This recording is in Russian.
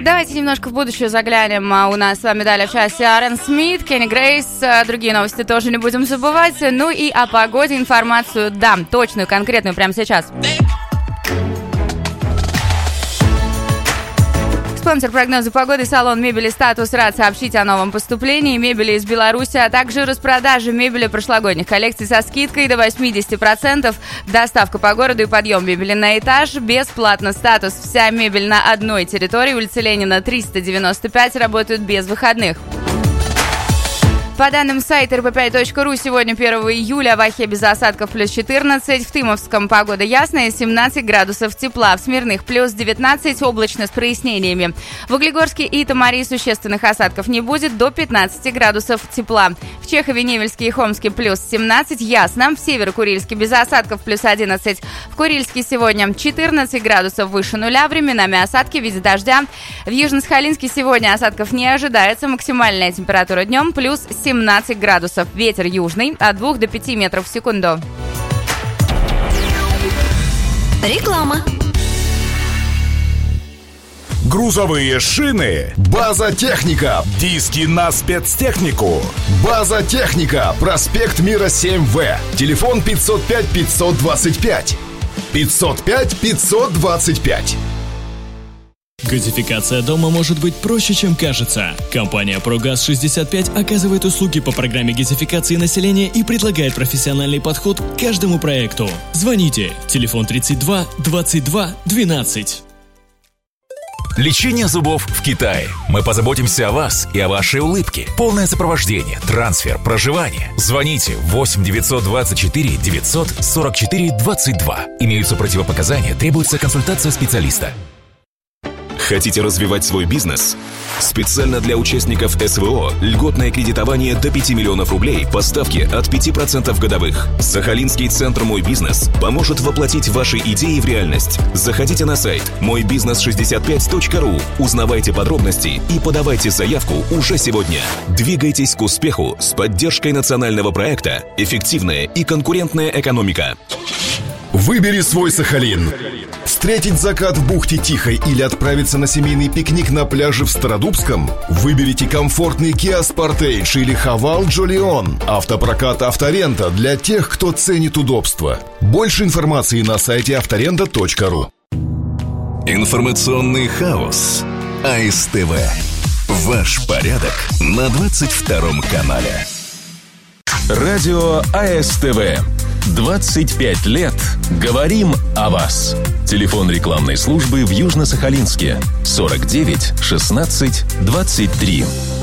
Давайте немножко в будущее заглянем. У нас с вами далее в часе Аарон Смит, Кенни Грейс. Другие новости тоже не будем забывать. Ну и о погоде информацию дам. Точную, конкретную прямо сейчас. Спонсор прогноза погоды — салон мебели «Статус» рад сообщить о новом поступлении мебели из Беларуси, а также распродаже мебели прошлогодних коллекций со скидкой до 80%, доставка по городу и подъем мебели на этаж бесплатно. «Статус». Вся мебель на одной территории. Улица Ленина, 395, работают без выходных. По данным сайта rp5.ru, сегодня 1 июля в Ахе без осадков плюс 14, в Тымовском погода ясная, 17 градусов тепла, в Смирных плюс 19, облачно с прояснениями. В Углегорске и Томари существенных осадков не будет, до 15 градусов тепла. В Чехове, Невельске и Хомске плюс 17, ясно, в Северо-Курильске без осадков плюс 11, в Курильске сегодня 14 градусов выше нуля, временами осадки в виде дождя. В Южно-Сахалинске сегодня осадков не ожидается, максимальная температура днем плюс 17 градусов. Ветер южный от 2 до 5 метров в секунду. Реклама. Грузовые шины. База Техника. Диски на спецтехнику. База Техника. Проспект Мира 7В. Телефон 505 525. 505 525. Газификация дома может быть проще, чем кажется. Компания «Прогаз-65» оказывает услуги по программе газификации населения и предлагает профессиональный подход к каждому проекту. Звоните. Телефон 32 22 12. Лечение зубов в Китае. Мы позаботимся о вас и о вашей улыбке. Полное сопровождение, трансфер, проживание. Звоните 8 924 944 22. Имеются противопоказания, требуется консультация специалиста. Хотите развивать свой бизнес? Специально для участников СВО льготное кредитование до 5 миллионов рублей по ставке от 5% годовых. Сахалинский центр «Мой бизнес» поможет воплотить ваши идеи в реальность. Заходите на сайт moybiznes65.ru, узнавайте подробности и подавайте заявку уже сегодня. Двигайтесь к успеху с поддержкой национального проекта «Эффективная и конкурентная экономика». Выбери свой Сахалин. Встретить закат в бухте Тихой или отправиться на семейный пикник на пляже в Стародубском? Выберите комфортный Kia Sportage или Haval Jolion. Автопрокат «Авторента» для тех, кто ценит удобство. Больше информации на сайте авторента.ру. Информационный хаос. АСТВ. Ваш порядок на 22-м канале. Радио АСТВ. 25 лет. Говорим о вас. Телефон рекламной службы в Южно-Сахалинске 49 16 23.